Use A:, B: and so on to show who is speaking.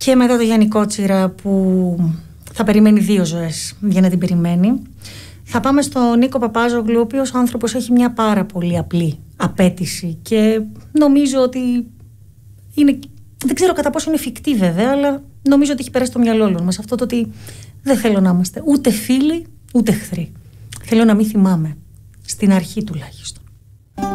A: Και μετά το Γιάννη Κότσιρα που θα περιμένει 2 ζωές για να την περιμένει. Θα πάμε στον Νίκο Παπάζογλου, ο οποίος άνθρωπος έχει μια πάρα πολύ απλή απέτηση και νομίζω ότι είναι, δεν ξέρω κατά πόσο είναι εφικτή βέβαια, αλλά νομίζω ότι έχει περάσει το μυαλό όλων μας αυτό το ότι δεν θέλω να είμαστε ούτε φίλοι ούτε εχθροί. Θέλω να μην θυμάμαι, στην αρχή τουλάχιστον.